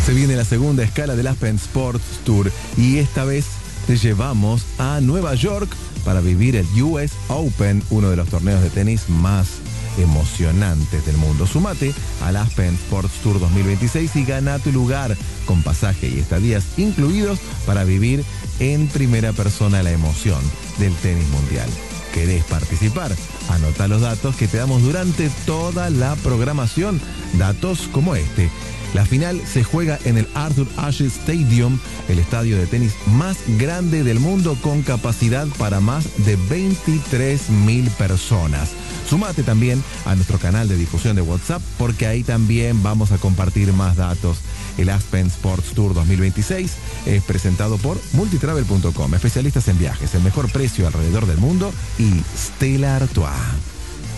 Se viene la segunda escala del Aspen Sports Tour y esta vez te llevamos a Nueva York para vivir el US Open, uno de los torneos de tenis más emocionantes del mundo. Sumate al Aspen Sports Tour 2026 y gana tu lugar con pasaje y estadías incluidos para vivir en primera persona la emoción del tenis mundial. ¿Querés participar? Anota los datos que te damos durante toda la programación. Datos como este. La final se juega en el Arthur Ashe Stadium, el estadio de tenis más grande del mundo con capacidad para más de 23.000 personas. Súmate también a nuestro canal de difusión de WhatsApp porque ahí también vamos a compartir más datos. El Aspen Sports Tour 2026 es presentado por multitravel.com, especialistas en viajes, el mejor precio alrededor del mundo y Stella Artois.